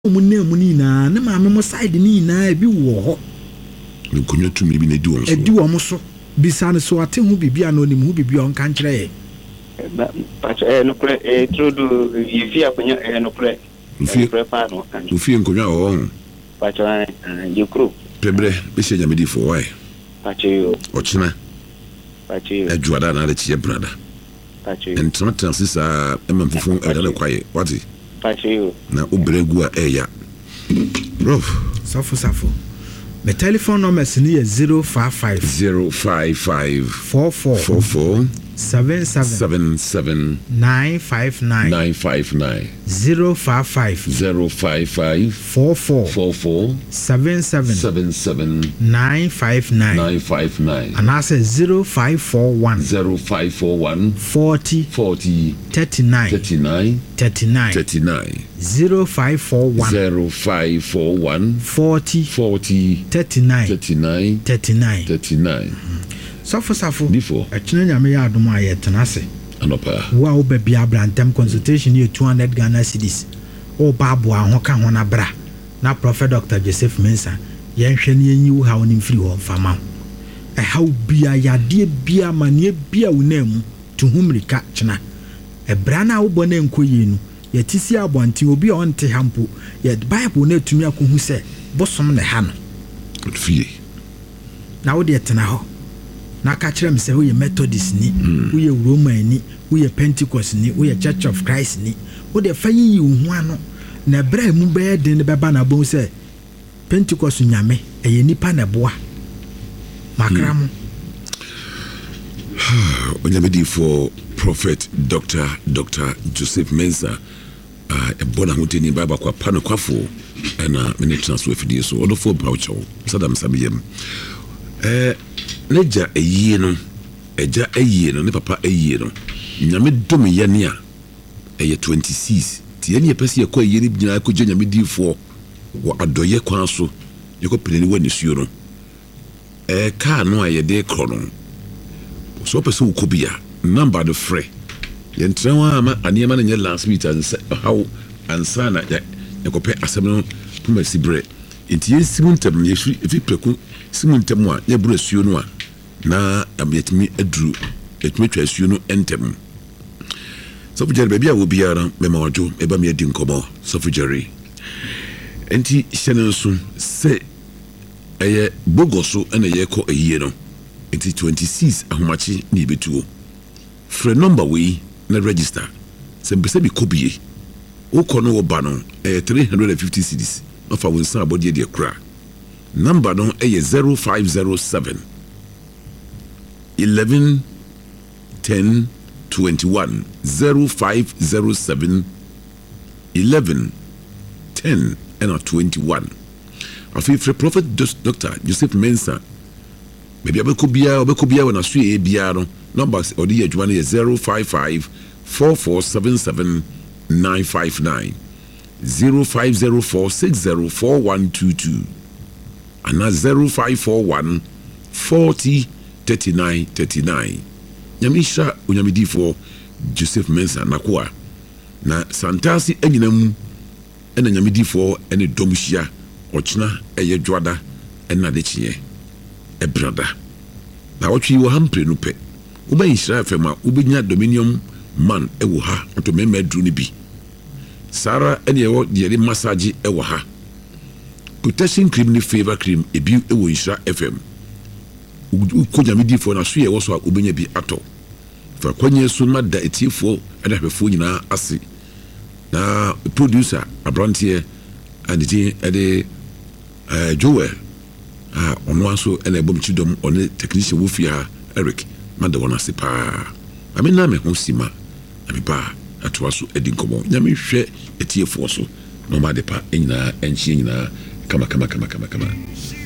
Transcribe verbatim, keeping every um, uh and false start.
Mune munina, na maame mo side ni na ebi wo ho. Nkonyo tumi bi na di won so. Edi wo mo so. Bisa ne so ate hu bibia na onim hu bibia on kan kire ye. But eh no pre eh trudu yifi akonya eh no pre. Yifi pre pa no kan. Yifi nkonyo wo. But eh you crew. Pebre be se nyame di for why. But you. Ochina. But you. Adwada na le tie brada. But you. And trans sisa emam fufun edale kwaye. What is? But you. Na obregu a eya. Bro. Safo safo. My telephone number is zero five five zero five five four four four four seven seven seven seven nine five nine nine five nine zero five five zero five five four four four four seven seven seven seven nine five nine nine five nine and I say zero five four one zero five four one forty forty thirty nine thirty nine thirty nine thirty nine zero five four one zero five four one forty forty thirty nine thirty nine thirty nine thirty nine. Safo safo Before a chine nyame ya adom aye tenase anopa wa wo ba bia brantem consultation ye two hundred Ghana cedis o ba bo a ho ka ho na bra na Prophet Doctor Joseph Mensah yen hwe ne yin wu ha wonim free ho fama e ha bia yade bia mane bia wonam to humrika china e bra na wo bone nkoye nu ye tisi abonti obi a onte hampo ye Bible na tumi akohu se bosom ne ha no fie na wo de tena ho na ka kire me se wo ye Methodist ni wo ye Roman ni wo ye Pentecost ni wo ye Church of Christ ni wo de fayi yi hu ano na bra mu be de ne beba na bon se Pentecost nyame eye nipa na boa makramo onyamedi for Prophet Doctor Doctor Joseph Mensah uh, e bona hoteni baba kwa pano kwafo na mene transfer fidie so odo fo braucho sadam sabiyem eh neja eyie no eja eyie no ne papa eyie no nyame dom ye ne a eye twenty-six tie ne pese ye kwa eyie ni bina ko je nyame difo wo adoye kwan so ye ko pele ni wani suyo no eh ka no aye de kro no so pese wo kobia number the free ye ntrewa ama aniema na nye last week ansa how ansa na ye ko pe asem no puma sibre enti ye simuntem ye fi fi preku simuntem a ye bro suyo no a na amyetimi adru etimi twa suyo no entem so fujere baby a wo biara me ma ojo e ba me adi nkomo so fujere enti hyene so se eye bogoso ena ye ko eyiye no enti twenty-six ahomachi ni betuo free number we na register se mbese bi kobie wo kono wo ba no eh three hundred fifty cedis no fa won san abodie de kra number no eh zero five zero seven eleven ten twenty-one zero five zero seven eleven ten and twenty-one afi free Prophet Doctor Joseph Mensah maybe abekobia abekobia wona so e bia no numbers odi adwuma no zero five five four four seven seven nine five nine zero five zero four six zero four one two two and zero five four one forty thirty-nine thirty-nine nyamisha unyamidi for Joseph Mensah nakoa na santasi enyinam ena nyamidi for ene domhia ochina eye dwada ena de chie e brada na otwi wo hampre no pe wo ba Israel fema wo benya dominion man e wo ha to me madru ni bi Sara ene wo de massage e wo ha protection cream ni favor cream e bi e wo Israel F M ko nyamidi for na so ye wo so a obenya bi ato fa kwanye so ma da etifo ada hwefo nyina ase na producer abrantie and the ede eh Joel ah ono aso ene ebom chidom one technician wo fia Eric manda wona se pa ami na me ho sima ami ba atwa so edi nkomo nyame hwe etifo so no ma de pa enyina enchi nyina kama kama kama kama kama